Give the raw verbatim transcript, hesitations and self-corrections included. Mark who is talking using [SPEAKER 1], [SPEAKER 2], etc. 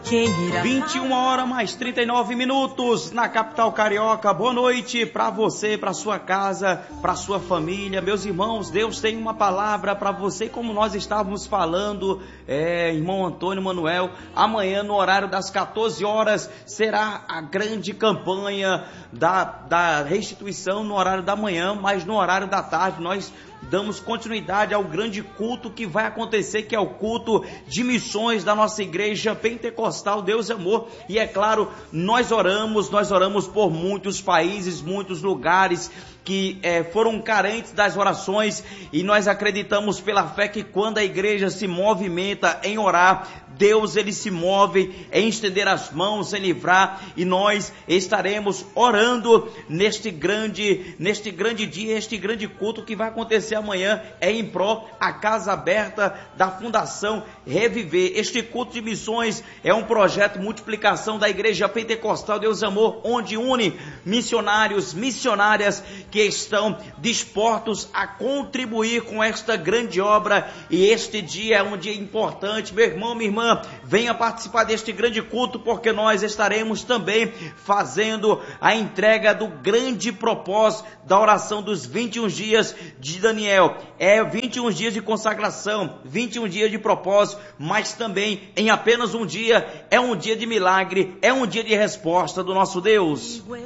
[SPEAKER 1] vinte e uma horas mais trinta e nove minutos na capital carioca. Boa noite para você, para sua casa, para sua família. Meus irmãos, Deus tem uma palavra para você, como nós estávamos falando, é, irmão Antônio Manuel. Amanhã, no horário das quatorze horas, será a grande campanha da, da restituição no horário da manhã, mas no horário da tarde nós damos continuidade ao grande culto que vai acontecer, que é o culto de missões da nossa igreja pentecostal Deus é Amor. E é claro, nós oramos, nós oramos por muitos países, muitos lugares que é, foram carentes das orações, e nós acreditamos pela fé que quando a igreja se movimenta em orar, Deus ele se move em estender as mãos, em livrar, e nós estaremos orando neste grande, neste grande dia, este grande culto que vai acontecer amanhã, é em pró a Casa Aberta da Fundação Reviver. Este culto de missões é um projeto de multiplicação da Igreja Pentecostal Deus é Amor, onde une missionários, missionárias que estão dispostos a contribuir com esta grande obra, e este dia é um dia importante. Meu irmão, minha irmã, venha participar deste grande culto, porque nós estaremos também fazendo a entrega do grande propósito da oração dos vinte e um dias de Daniel. É vinte e um dias de consagração, vinte e um dias de propósito, mas também em apenas um dia é um dia de milagre, é um dia de resposta do nosso Deus.